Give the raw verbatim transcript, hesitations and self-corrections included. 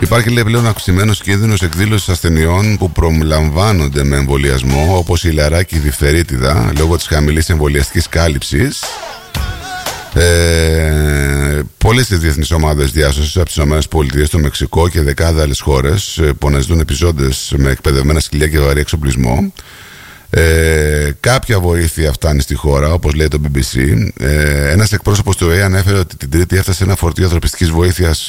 Υπάρχει, λέει, πλέον αυξημένος κίνδυνος εκδήλωσης ασθενειών που προλαμβάνονται με εμβολιασμό, όπως η λαράκη διφθερίτιδα, λόγω της χαμηλής εμβολιαστικής κάλυψης. Ε, πολλές διεθνείς ομάδες διάσωσης από τις ΗΠΑ, το Μεξικό και δεκάδες άλλες χώρες που αναζητούν επιζώντες με εκπαιδευμένα σκυλιά και βαρύ εξοπλισμό. Ε, κάποια βοήθεια φτάνει στη χώρα, όπως λέει το μπι μπι σι. Ε, ένας εκπρόσωπος του ΟΗΕ ανέφερε ότι την Τρίτη έφτασε ένα φορτίο ανθρωπιστικής βοήθειας